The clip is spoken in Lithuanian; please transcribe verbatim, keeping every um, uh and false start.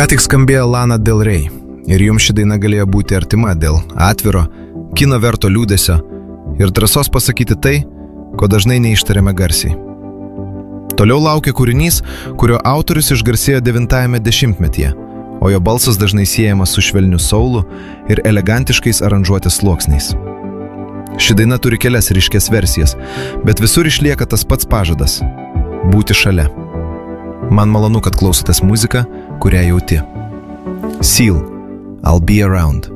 Ką tik skambėjo Lana Del Rey ir jums ši daina galėjo būti artima dėl atviro, kino verto liūdesio ir drąsos pasakyti tai, ko dažnai neištariame garsiai. Toliau laukia kūrinys, kurio autorius išgarsėjo devintajame dešimtmetyje, o jo balsas dažnai siejamas su švelniu soulu ir elegantiškais aranžuotės sluoksniais. Ši daina turi kelias ryškias versijas, bet visur išlieka tas pats pažadas – būti šalia. Man malonu, kad klausotės muziką, kurią jauti. Seal, I'll be around.